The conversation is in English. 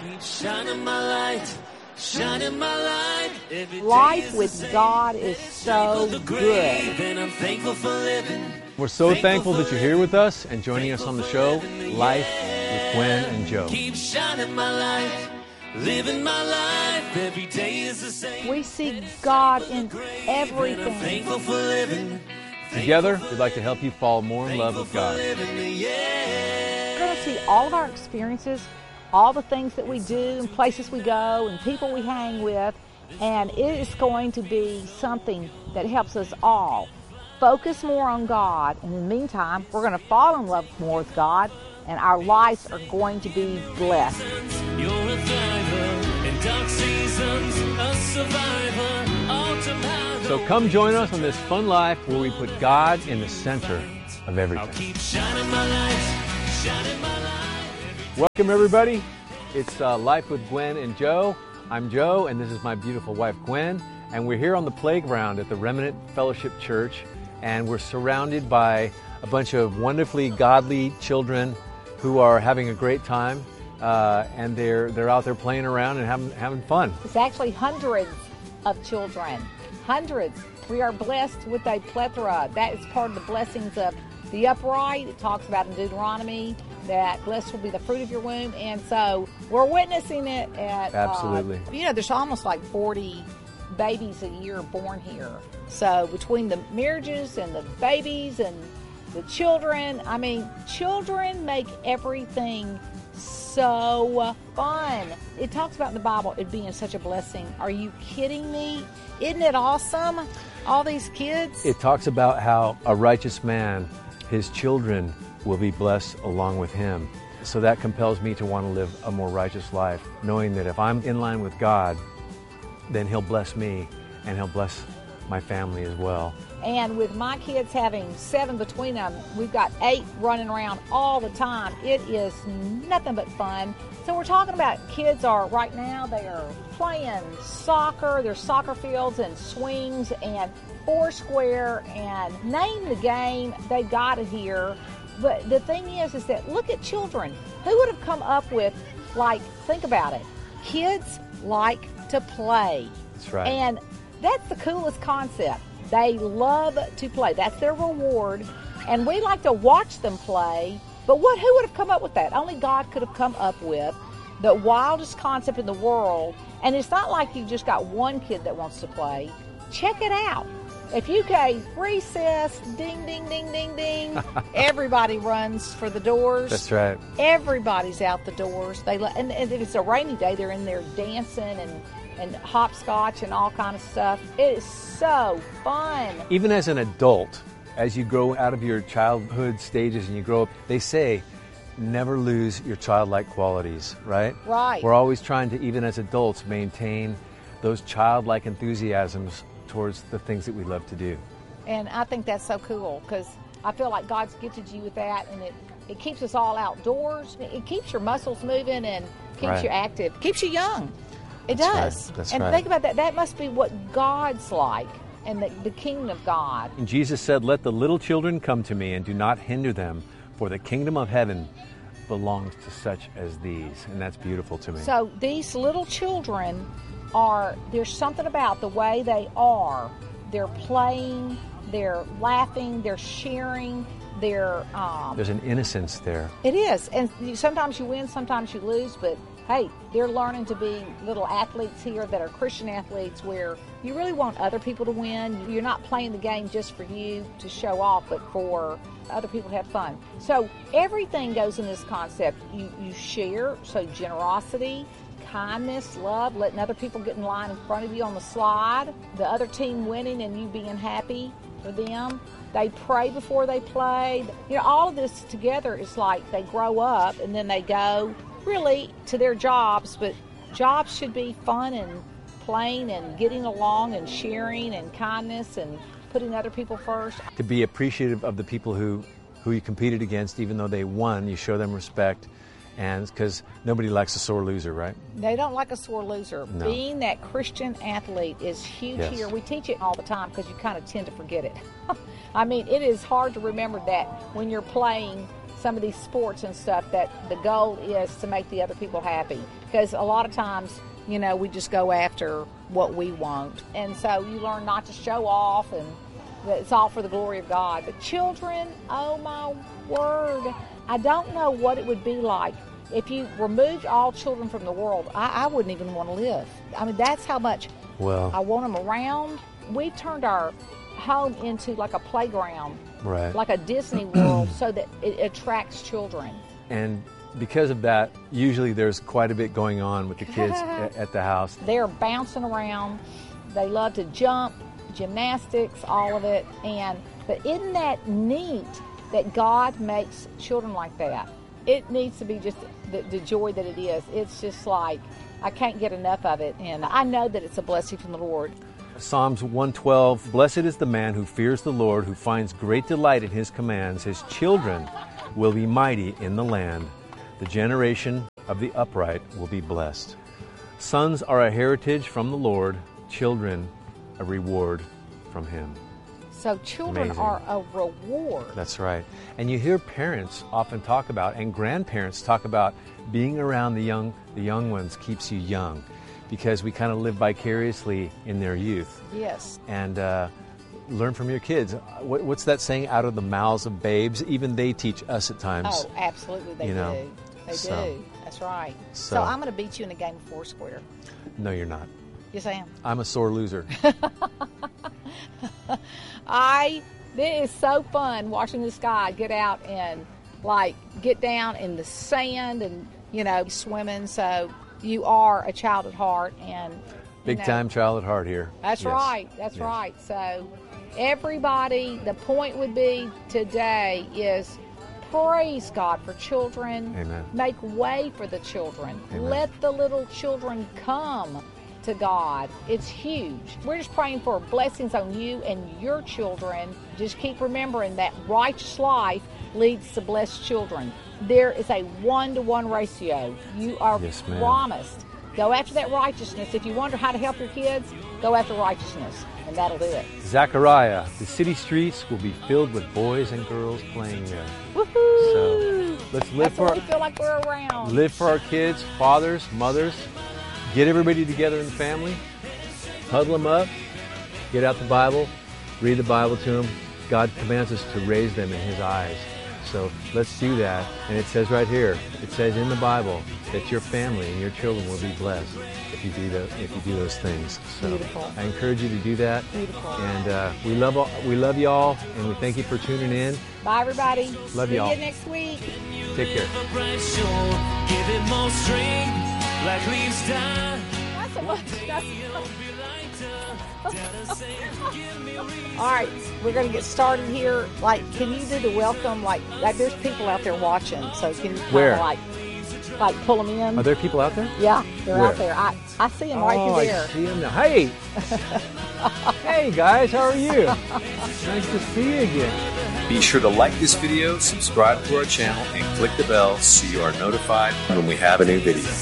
Life with God is so good. We're so thankful that you're here with us and joining us on the show, Life with Gwen and Joe. Keep shining my light, living my life, every day is the same. We see God in everything. Thankful for living. Together, we'd like to help you fall more in love with God. We're going to see all of our experiences, all the things that we do and places we go and people we hang with, and it is going to be something that helps us all focus more on God. And in the meantime, we're going to fall in love more with God, and our lives are going to be blessed. You're a thriver in dark seasons, a survivor, all to power. So come join us on this fun life where we put God in the center of I'll everything. keep shining my light, shining my light. Welcome, everybody. It's Life with Gwen and Joe. I'm Joe, and this is my beautiful wife, Gwen. And we're here on the playground at the Remnant Fellowship Church, and we're surrounded by a bunch of wonderfully godly children who are having a great time, and they're out there playing around and having fun. It's actually hundreds of children. Hundreds. We are blessed with a plethora. That is part of the blessings of the upright. It talks about in Deuteronomy that blessed will be the fruit of your womb. And so we're witnessing it at... Absolutely. There's almost like 40 babies a year born here. So between the marriages and the babies and the children, children make everything so fun. It talks about in the Bible it being such a blessing. Are you kidding me? Isn't it awesome? All these kids. It talks about how a righteous man, his children will be blessed along with him. So that compels me to want to live a more righteous life, knowing that if I'm in line with God, then He'll bless me and He'll bless my family as well. And with my kids having 7 between them, we've got 8 running around all the time. It is nothing but fun. So we're talking about kids are right now, they are playing soccer. There's soccer fields and swings and Foursquare and name the game. They got it here. But the thing is that look at children. Who would have come up with, think about it. Kids like to play. That's right. And that's the coolest concept. They love to play. That's their reward. And we like to watch them play. But who would have come up with that? Only God could have come up with the wildest concept in the world. And it's not like you just got one kid that wants to play. Check it out. If you gave recess, ding, ding, ding, ding, ding, everybody runs for the doors. That's right. Everybody's out the doors. And if it's a rainy day, they're in there dancing and hopscotch and all kind of stuff. It is so fun. Even as an adult, as you grow out of your childhood stages and you grow up, they say never lose your childlike qualities, right? Right. We're always trying to, even as adults, maintain those childlike enthusiasms towards the things that we love to do. And I think that's so cool because I feel like God's gifted you with that, and it keeps us all outdoors. It keeps your muscles moving and keeps you active, keeps you young. It does. Right. That's and right. Think about that. That must be what God's like and the kingdom of God. And Jesus said, "Let the little children come to me and do not hinder them, for the kingdom of heaven belongs to such as these." And that's beautiful to me. So these little children there's something about the way they are. They're playing, they're laughing, they're sharing, there's an innocence there. It is. And sometimes you win, sometimes you lose, but hey, they're learning to be little athletes here that are Christian athletes where you really want other people to win. You're not playing the game just for you to show off, but for other people to have fun. So everything goes in this concept. You share, so generosity, kindness, love, letting other people get in line in front of you on the slide, the other team winning and you being happy for them. They pray before they play. All of this together is like they grow up and then they go really to their jobs, but jobs should be fun and playing and getting along and sharing and kindness and putting other people first. To be appreciative of the people who you competed against, even though they won, you show them respect. And because nobody likes a sore loser, right? They don't like a sore loser. No. Being that Christian athlete is huge here. We teach it all the time because you kind of tend to forget it. It is hard to remember that when you're playing some of these sports and stuff, that the goal is to make the other people happy. Because a lot of times, you know, we just go after what we want. And so you learn not to show off, and that it's all for the glory of God. But children, oh my word, I don't know what it would be like if you removed all children from the world. I wouldn't even want to live. I mean, that's how much I want them around. We've turned our home into like a playground, right, like a Disney World, so that it attracts children. And because of that, usually there's quite a bit going on with the kids at the house. They're bouncing around. They love to jump, gymnastics, all of it. But isn't that neat that God makes children like that? It needs to be just the joy that it is. It's just like, I can't get enough of it. And I know that it's a blessing from the Lord. Psalms 112, blessed is the man who fears the Lord, who finds great delight in his commands. His children will be mighty in the land. The generation of the upright will be blessed. Sons are a heritage from the Lord, children a reward from him. So children are a reward. That's right. And you hear parents often talk about, and grandparents talk about, being around the young ones keeps you young, because we kind of live vicariously in their youth. Yes. And learn from your kids. What's that saying? Out of the mouths of babes, even they teach us at times. Oh, absolutely, they do. They do. That's right. So I'm going to beat you in a game of Foursquare. No, you're not. Yes, I am. I'm a sore loser. It is so fun watching this guy get out and like get down in the sand and, you know, swimming. So you are a child at heart, and big time child at heart here. That's right. That's right. So everybody, the point would be today is praise God for children. Amen. Make way for the children. Amen. Let the little children come to God. It's huge. We're just praying for blessings on you and your children. Just keep remembering that righteous life leads to blessed children. There is a 1-to-1 ratio. You are promised. Go after that righteousness. If you wonder how to help your kids, go after righteousness, and that'll do it. Zechariah, the city streets will be filled with boys and girls playing there. Woohoo! So let's live we feel like we're around. Live for our kids, fathers, mothers. Get everybody together in the family. Huddle them up. Get out the Bible. Read the Bible to them. God commands us to raise them in His eyes. So let's do that. And it says right here, it says in the Bible that your family and your children will be blessed if you do those things. So beautiful. I encourage you to do that. Beautiful. And we love y'all, and we thank you for tuning in. Bye, everybody. Love y'all. See you next week. Take care. Give it more strength, like leaves die. That's a bunch. All right, we're going to get started here. Like, can you do the welcome? Like there's people out there watching, so can you kind of like pull them in? Are there people out there? Yeah, they're out there. I see them right through there. I see them now. Hey! Hey, guys, how are you? Nice to see you again. Be sure to like this video, subscribe to our channel, and click the bell so you are notified when we have a new video.